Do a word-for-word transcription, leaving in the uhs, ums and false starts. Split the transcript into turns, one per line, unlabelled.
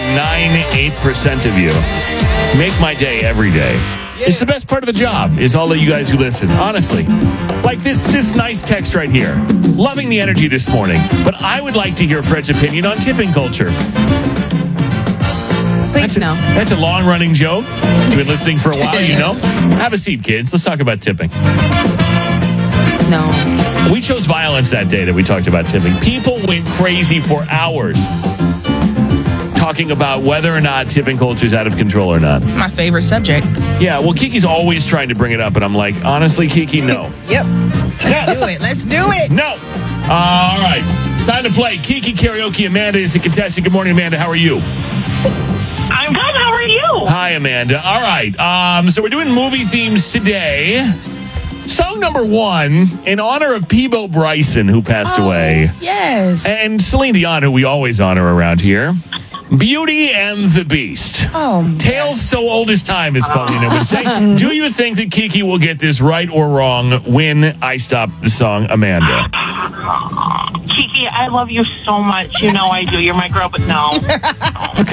eight percent of you make my day every day. It's the best part of the job, is all of you guys who listen, honestly. Like this this nice text right here. Loving the energy this morning, but I would like to hear Fred's opinion on tipping culture.
Please
That's a,
no.
that's a long-running joke. You've been listening for a while, you know. Have a seat, kids. Let's talk about tipping.
No.
We chose violence that day that we talked about tipping. People went crazy for hours talking about whether or not tipping culture is out of control or not.
My favorite subject.
Yeah, well, Kiki's always trying to bring it up, and I'm like, honestly, Kiki, no.
Yep. Let's
Yeah.
do it. Let's do it.
No. All right. Time to play. Kiki Karaoke. Amanda is the contestant. Good morning, Amanda. How are you?
I'm good. How are you?
Hi, Amanda. All right. Um, so we're doing movie themes today. Song number one, in honor of Peebo Bryson, who passed
Oh,
away,
yes.
and Celine Dion, who we always honor around here. Beauty and the Beast.
Oh,
Tales so old as time, as Paulina would say. Do you think that Kiki will get this right or wrong when I stop the song, Amanda?
Kiki, I love you so much. You know I do. You're my girl, but no.